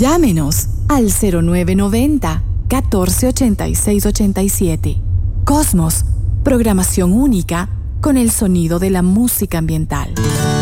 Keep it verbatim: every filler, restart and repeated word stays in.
Llámenos al cero nueve nueve cero, uno cuatro ocho seis ocho siete. Cosmos, programación única con el sonido de la música ambiental.